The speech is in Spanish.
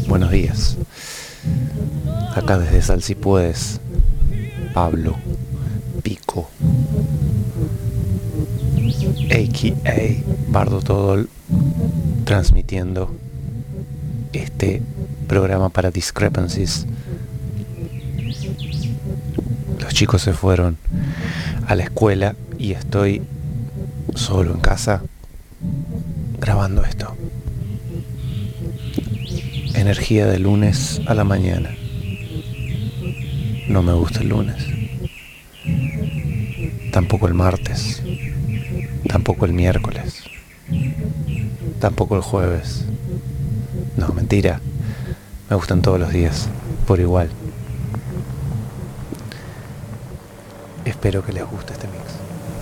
Buenos días. Acá desde Sal Si Puedes, Pablo Pico, a.k.a. Bardo Todol, transmitiendo este programa para Discrepancies. Los chicos se fueron a la escuela y estoy solo en casa grabando esto. Energía de lunes a la mañana. No me gusta el lunes. Tampoco el martes. Tampoco el miércoles. Tampoco el jueves. No, mentira. Me gustan todos los días, por igual. Espero que les guste este